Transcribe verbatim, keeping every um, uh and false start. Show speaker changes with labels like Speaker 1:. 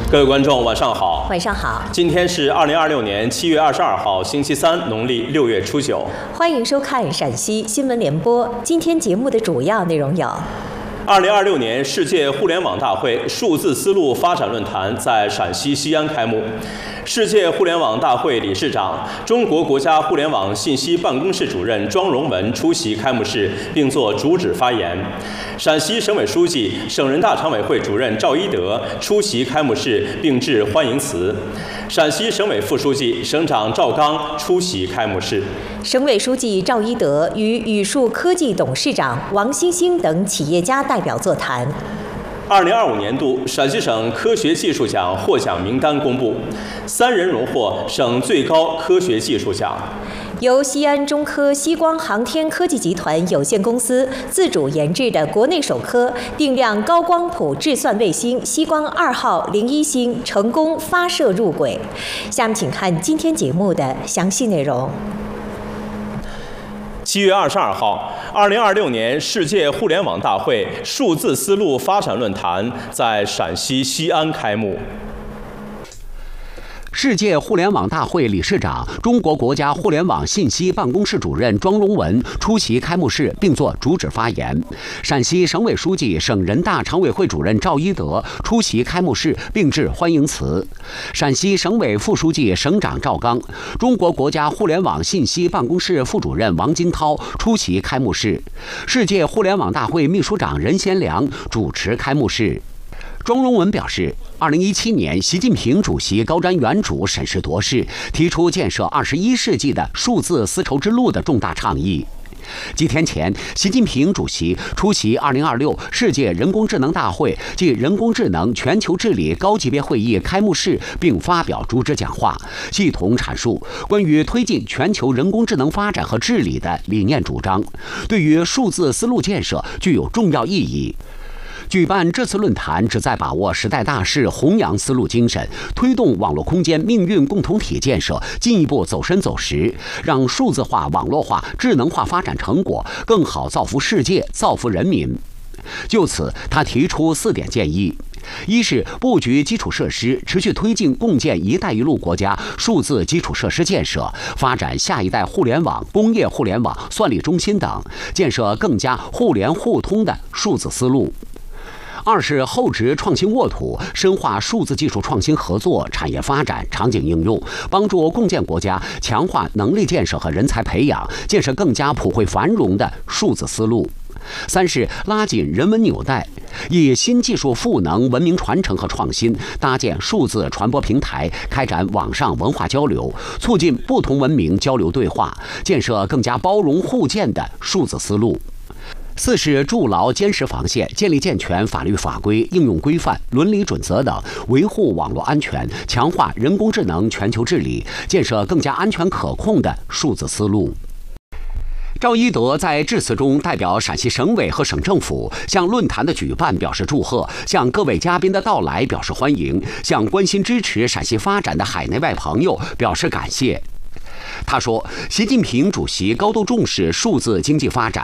Speaker 1: 各位观众，晚上好。
Speaker 2: 晚上好。今
Speaker 1: 天是二零二六年七月二十二号，星期三，农历六月初九。
Speaker 2: 欢迎收看陕西新闻联播。今天节目的主要内容有：
Speaker 1: 二零二六年世界互联网大会数字丝路发展论坛在陕西西安开幕。世界互联网大会理事长、中国国家互联网信息办公室主任庄荣文出席开幕式并作主旨发言。陕西省委书记、省人大常委会主任赵一德出席开幕式并致欢迎词。陕西省委副书记、省长赵刚出席开幕式。
Speaker 2: 省委书记赵一德与宇树科技董事长王兴兴等企业家代表座谈。
Speaker 1: 二零二五年度陕西省科学技术奖获奖名单公布，三人荣获省最高科学技术奖。
Speaker 2: 由西安中科西光航天科技集团有限公司自主研制的国内首颗定量高光谱质算卫星西光二号零一星成功发射入轨。下面请看今天节目的详细内容。
Speaker 1: 七月二十二号，二零二六年世界互联网大会数字丝路发展论坛在陕西西安开幕。
Speaker 3: 世界互联网大会理事长、中国国家互联网信息办公室主任庄荣文出席开幕式并作主旨发言。陕西省委书记、省人大常委会主任赵一德出席开幕式并致欢迎词。陕西省委副书记、省长赵刚、中国国家互联网信息办公室副主任王金涛出席开幕式。世界互联网大会秘书长任贤良主持开幕式。庄荣文表示，二零一七年，习近平主席高瞻远瞩、审时度势，提出建设二十一世纪的数字丝绸之路的重大倡议。几天前，习近平主席出席二零二六世界人工智能大会暨人工智能全球治理高级别会议开幕式，并发表主旨讲话，系统阐述关于推进全球人工智能发展和治理的理念主张，对于数字丝路建设具有重要意义。举办这次论坛旨在把握时代大势，弘扬丝路精神，推动网络空间命运共同体建设进一步走深走实，让数字化、网络化、智能化发展成果更好造福世界、造福人民。就此，他提出四点建议：一是布局基础设施，持续推进共建“一带一路”国家数字基础设施建设，发展下一代互联网、工业互联网、算力中心等，建设更加互联互通的数字丝路。二是厚植创新沃土，深化数字技术创新合作、产业发展、场景应用，帮助共建国家强化能力建设和人才培养，建设更加普惠繁荣的数字丝路。三是拉紧人文纽带，以新技术赋能文明传承和创新，搭建数字传播平台，开展网上文化交流，促进不同文明交流对话，建设更加包容互鉴的数字丝路。四是筑牢坚实防线，建立健全法律法规、应用规范、伦理准则等，维护网络安全，强化人工智能全球治理，建设更加安全可控的数字丝路。赵一德在致辞中代表陕西省委和省政府向论坛的举办表示祝贺，向各位嘉宾的到来表示欢迎，向关心支持陕西发展的海内外朋友表示感谢。他说，习近平主席高度重视数字经济发展，